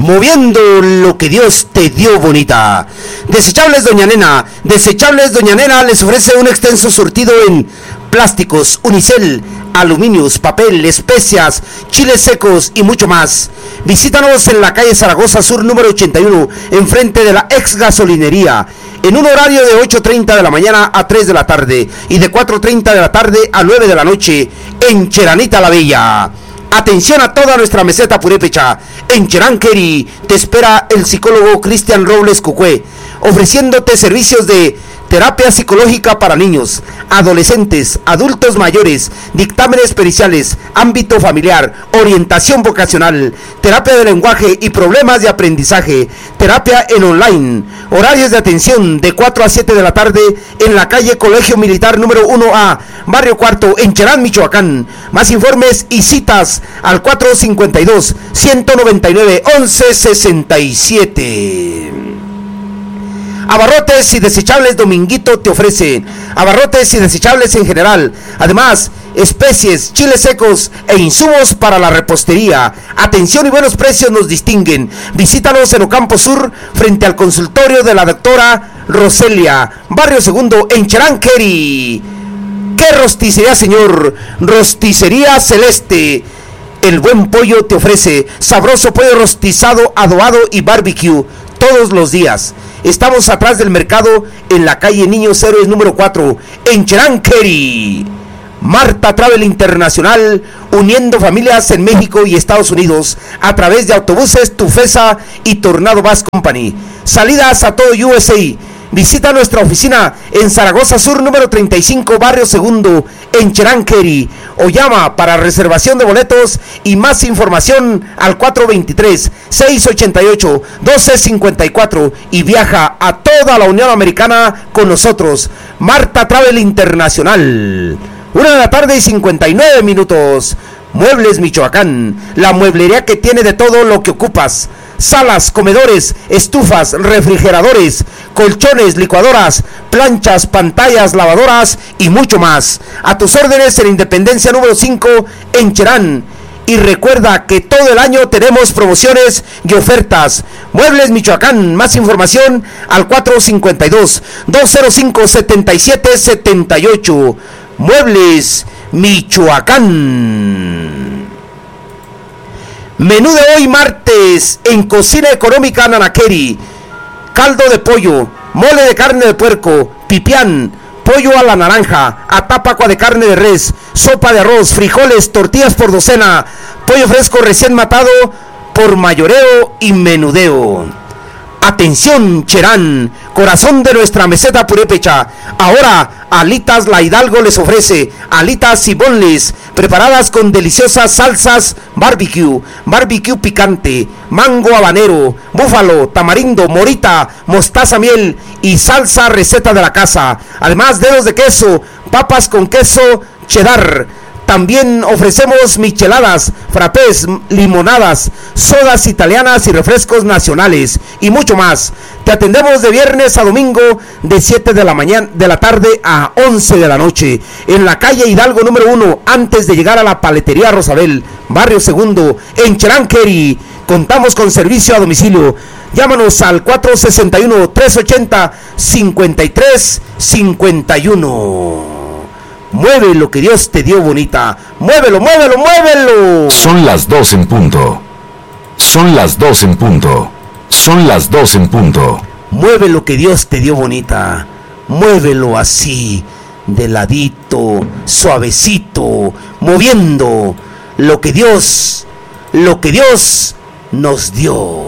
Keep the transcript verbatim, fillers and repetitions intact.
moviendo lo que Dios te dio, bonita. Desechables Doña Nena, Desechables Doña Nena les ofrece un extenso surtido en plásticos, unicel, aluminios, papel, especias, chiles secos y mucho más. Visítanos en la calle Zaragoza Sur número ochenta y uno, enfrente de la ex gasolinería, en un horario de ocho treinta de la mañana a tres de la tarde y de cuatro treinta de la tarde a nueve de la noche en Cheranita la Bella. Atención a toda nuestra meseta purépecha. En Cheranqueri te espera el psicólogo Cristian Robles Cucue, ofreciéndote servicios de terapia psicológica para niños, adolescentes, adultos mayores, dictámenes periciales, ámbito familiar, orientación vocacional, terapia de lenguaje y problemas de aprendizaje, terapia en online, horarios de atención de cuatro a siete de la tarde en la calle Colegio Militar número uno A, Barrio Cuarto, en Cherán, Michoacán. Más informes y citas al cuatro cincuenta y dos, ciento noventa y nueve, once sesenta y siete. Abarrotes y Desechables Dominguito te ofrece abarrotes y desechables en general, además especies, chiles secos e insumos para la repostería. Atención y buenos precios nos distinguen. Visítanos en Ocampo Sur, frente al consultorio de la doctora Roselia, Barrio Segundo, en Cheranqueri. ¿Qué rosticería, señor? Rosticería Celeste. El Buen Pollo te ofrece sabroso pollo rostizado, adobado y barbecue todos los días. Estamos atrás del mercado en la calle Niños Héroes número cuatro, en Cheranqueri. Marta Travel Internacional, uniendo familias en México y Estados Unidos a través de autobuses Tufesa y Tornado Bus Company. Salidas a todo U S A. Visita nuestra oficina en Zaragoza Sur número treinta y cinco, Barrio Segundo, en Cheranqueri, o llama para reservación de boletos y más información al cuatro veintitrés, seiscientos ochenta y ocho, doce cincuenta y cuatro y viaja a toda la Unión Americana con nosotros. Marta Travel Internacional. Una de la tarde y cincuenta y nueve minutos. Muebles Michoacán, la mueblería que tiene de todo lo que ocupas: salas, comedores, estufas, refrigeradores, colchones, licuadoras, planchas, pantallas, lavadoras y mucho más. A tus órdenes en Independencia número cinco, en Cherán. Y recuerda que todo el año tenemos promociones y ofertas. Muebles Michoacán, más información al cuatro cincuenta y dos, doscientos cinco, setenta y siete setenta y ocho. Muebles Michoacán. Menú de hoy martes en Cocina Económica Nanaqueri: caldo de pollo, mole de carne de puerco, pipián, pollo a la naranja, atápacua de carne de res, sopa de arroz, frijoles, tortillas por docena, pollo fresco recién matado por mayoreo y menudeo. Atención Cherán, corazón de nuestra meseta purépecha. Ahora Alitas La Hidalgo les ofrece alitas y boneless preparadas con deliciosas salsas barbecue, barbecue picante, mango habanero, búfalo, tamarindo, morita, mostaza, miel y salsa receta de la casa. Además, dedos de queso, papas con queso cheddar. También ofrecemos micheladas, frappés, limonadas, sodas italianas y refrescos nacionales y mucho más. Te atendemos de viernes a domingo de siete de la mañana de la tarde a once de la noche en la calle Hidalgo número uno, antes de llegar a la paletería Rosabel, Barrio Segundo, en Cheranqueri. Contamos con servicio a domicilio. Llámanos al cuatro sesenta y uno, trescientos ochenta, cincuenta y tres cincuenta y uno. Mueve lo que Dios te dio, bonita. Muévelo, muévelo, muévelo. Son las dos en punto. Son las dos en punto. Son las dos en punto. Mueve lo que Dios te dio, bonita. Muévelo así, de ladito, suavecito, moviendo lo que Dios, lo que Dios nos dio.